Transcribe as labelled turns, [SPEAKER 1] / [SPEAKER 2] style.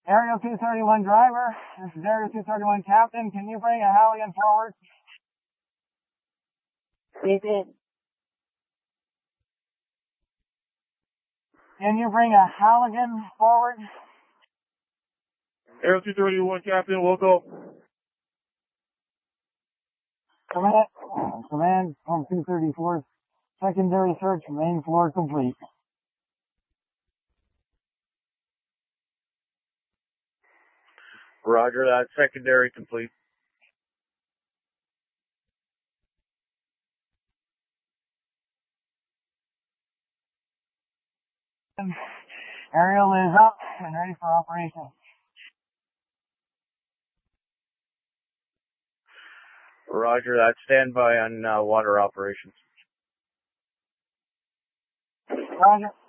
[SPEAKER 1] Aerial 231 driver, this is Aerial 231 captain. Can you bring a Halligan forward? Repeat. Can you bring a Halligan forward?
[SPEAKER 2] Aerial 231 captain, we'll go.
[SPEAKER 1] Command from 234, secondary search, main floor complete.
[SPEAKER 2] Roger that, secondary complete.
[SPEAKER 1] Aerial is up and ready for operation.
[SPEAKER 2] Roger that, stand by on water operations.
[SPEAKER 1] Roger.